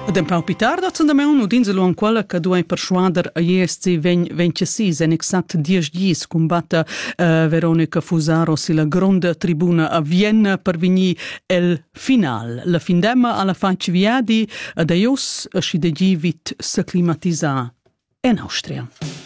Ed un pau pitar dat da meu dinzelo an quella che duai perschuader a ESC 26 en exact 10 dies combatta Veronica Fusaro si la gronda tribuna a Vienna per venir el final. La findemma alla faccia viadi ad aios a scidegi vit s'acclimatisà in Austria.